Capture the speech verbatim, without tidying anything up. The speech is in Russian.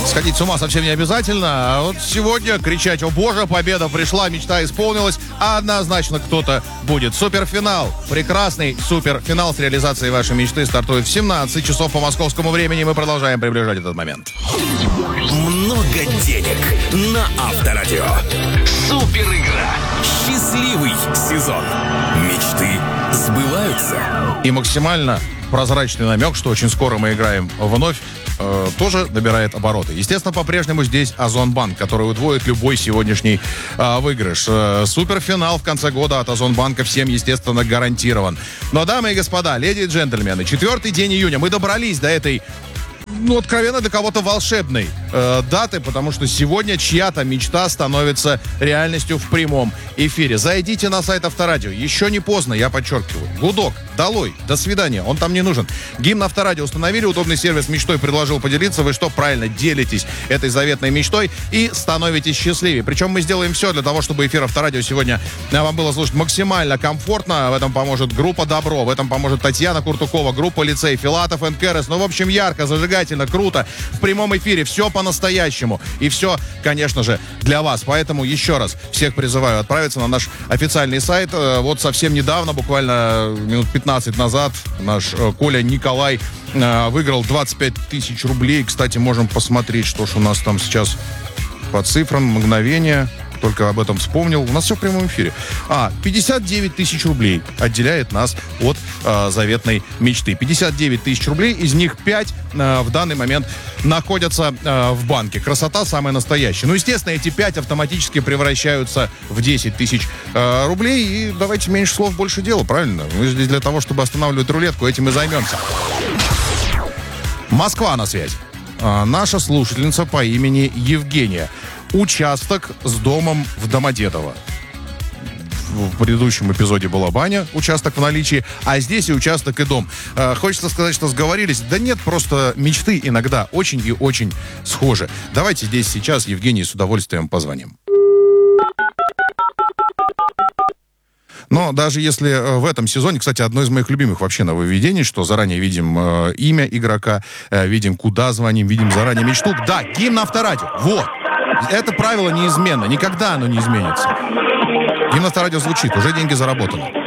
Сходить с ума совсем не обязательно. А вот сегодня кричать: «О боже, победа пришла, мечта исполнилась», однозначно кто-то будет. Суперфинал. Прекрасный суперфинал с реализацией вашей мечты стартует в семнадцать часов по московскому времени. Мы продолжаем приближать этот момент. Много денег на Авторадио. Супер игра. Счастливый сезон. Мечты сбываются. И максимально прозрачный намек, что очень скоро мы играем вновь, э, тоже набирает обороты. Естественно, по-прежнему здесь Озонбанк, который удвоит любой сегодняшний э, выигрыш. Э, суперфинал в конце года от Озонбанка всем, естественно, гарантирован. Но, дамы и господа, леди и джентльмены, четвертый день июня мы добрались до этой, ну, откровенно для кого-то волшебной э, даты, потому что сегодня чья-то мечта становится реальностью в прямом эфире. Зайдите на сайт Авторадио. Еще не поздно, я подчеркиваю. Гудок, долой, до свидания, он там не нужен. Гимн Авторадио установили, удобный сервис мечтой предложил поделиться. Вы что, правильно, делитесь этой заветной мечтой и становитесь счастливее. Причем мы сделаем все для того, чтобы эфир Авторадио сегодня вам было слушать максимально комфортно. В этом поможет группа «Добро», в этом поможет Татьяна Куртукова, группа «Лицей», Филатов энд Керес. Ну, в общем, ярко, зажигательно, круто. В прямом эфире все по-настоящему. И все, конечно же, для вас. Поэтому еще раз всех призываю отправиться на наш официальный сайт. Вот совсем недавно, буквально минут пятнадцать назад, наш Коля Николай выиграл двадцать пять тысяч рублей. Кстати, можем посмотреть, что ж у нас там сейчас по цифрам. Мгновение. Только об этом вспомнил. У нас все в прямом эфире. А, пятьдесят девять тысяч рублей отделяет нас от э, заветной мечты. пятьдесят девять тысяч рублей, из них пять э, в данный момент находятся э, в банке. Красота самая настоящая. Ну, естественно, эти пять автоматически превращаются в десять тысяч э, рублей. И давайте меньше слов, больше дела, правильно? Мы здесь для того, чтобы останавливать рулетку, этим и займемся. Москва на связь. Э, наша слушательница по имени Евгения. Участок с домом в Домодедово. В предыдущем эпизоде была баня, участок в наличии, а здесь и участок, и дом. Э, хочется сказать, что сговорились. Да нет, просто мечты иногда очень и очень схожи. Давайте здесь сейчас Евгении с удовольствием позвоним. Но даже если в этом сезоне, кстати, одно из моих любимых вообще нововведений, что заранее видим э, имя игрока, э, видим, куда звоним, видим заранее мечту. Да, гимн Авторадио. Вот. Это правило неизменно. Никогда оно не изменится. Гимн Авторадио звучит, уже деньги заработаны.